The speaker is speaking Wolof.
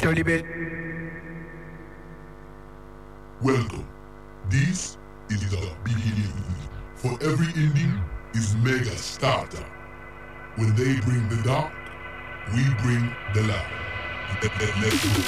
Tolibet. Welcome. This is the beginning. For every ending is mega starter. When they bring the dark, we bring the light. Let's go.